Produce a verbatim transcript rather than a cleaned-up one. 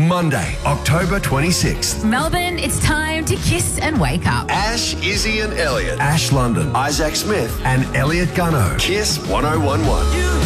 Monday, October twenty-sixth. Melbourne, it's time to kiss and wake up. Ash, Izzy and Elliot. Ash London, Isaac Smith and Elliot Gunno. Kiss one oh one one.